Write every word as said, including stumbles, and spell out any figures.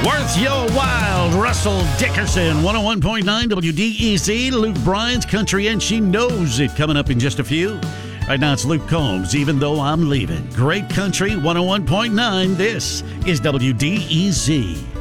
Worth your while, Russell Dickerson, one oh one point nine W D E C, Luke Bryan's Country, and she knows it, coming up in just a few. Right now it's Luke Combs, Even Though I'm Leaving. Great Country, one oh one point nine. This is W D E C.